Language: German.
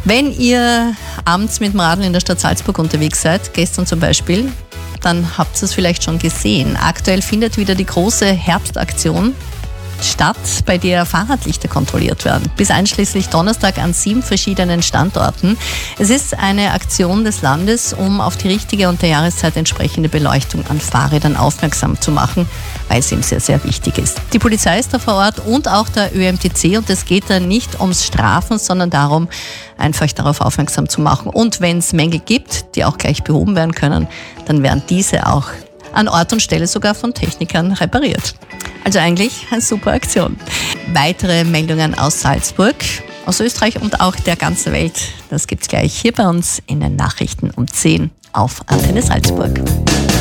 Wenn ihr abends mit dem Radl in der Stadt Salzburg unterwegs seid, gestern zum Beispiel, dann habt ihr es vielleicht schon gesehen. Aktuell findet wieder die große Herbstaktion statt, bei der Fahrradlichter kontrolliert werden. Bis einschließlich Donnerstag an 7 verschiedenen Standorten. Es ist eine Aktion des Landes, um auf die richtige und der Jahreszeit entsprechende Beleuchtung an Fahrrädern aufmerksam zu machen, weil es ihm sehr, sehr wichtig ist. Die Polizei ist da vor Ort und auch der ÖMTC, und es geht da nicht ums Strafen, sondern darum, einfach darauf aufmerksam zu machen. Und wenn es Mängel gibt, die auch gleich behoben werden können, dann werden diese auch an Ort und Stelle sogar von Technikern repariert. Also eigentlich eine super Aktion. Weitere Meldungen aus Salzburg, aus Österreich und auch der ganzen Welt, das gibt's gleich hier bei uns in den Nachrichten um 10 auf Antenne Salzburg.